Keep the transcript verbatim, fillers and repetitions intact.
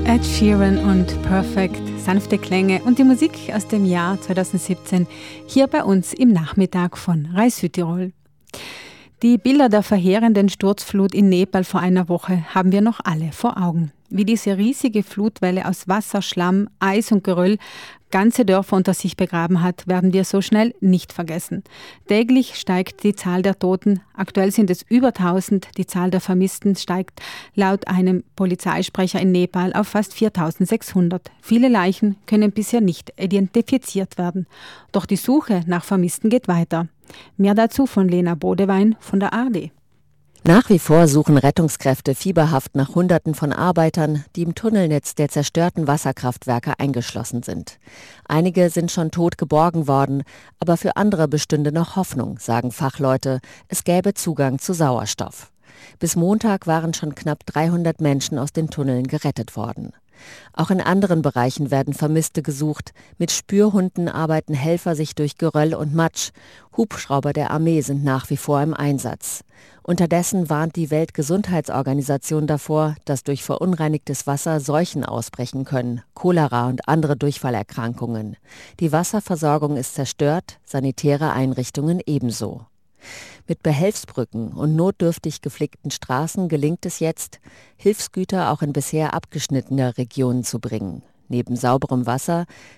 Ed Sheeran und Perfect, sanfte Klänge und die Musik aus dem Jahr zweitausendsiebzehn hier bei uns im Nachmittag von Rai Südtirol. Die Bilder der verheerenden Sturzflut in Nepal vor einer Woche haben wir noch alle vor Augen. Wie diese riesige Flutwelle aus Wasser, Schlamm, Eis und Geröll ganze Dörfer unter sich begraben hat, werden wir so schnell nicht vergessen. Täglich steigt die Zahl der Toten. Aktuell sind es über tausend. Die Zahl der Vermissten steigt laut einem Polizeisprecher in Nepal auf fast viertausendsechshundert. Viele Leichen können bisher nicht identifiziert werden. Doch die Suche nach Vermissten geht weiter. Mehr dazu von Lena Bodewein von der A R D. Nach wie vor suchen Rettungskräfte fieberhaft nach Hunderten von Arbeitern, die im Tunnelnetz der zerstörten Wasserkraftwerke eingeschlossen sind. Einige sind schon tot geborgen worden, aber für andere bestünde noch Hoffnung, sagen Fachleute. Es gäbe Zugang zu Sauerstoff. Bis Montag waren schon knapp dreihundert Menschen aus den Tunneln gerettet worden. Auch in anderen Bereichen werden Vermisste gesucht. Mit Spürhunden arbeiten Helfer sich durch Geröll und Matsch. Hubschrauber der Armee sind nach wie vor im Einsatz. Unterdessen warnt die Weltgesundheitsorganisation davor, dass durch verunreinigtes Wasser Seuchen ausbrechen können, Cholera und andere Durchfallerkrankungen. Die Wasserversorgung ist zerstört, sanitäre Einrichtungen ebenso. Mit Behelfsbrücken und notdürftig geflickten Straßen gelingt es jetzt, Hilfsgüter auch in bisher abgeschnittene Regionen zu bringen. Neben sauberem Wasser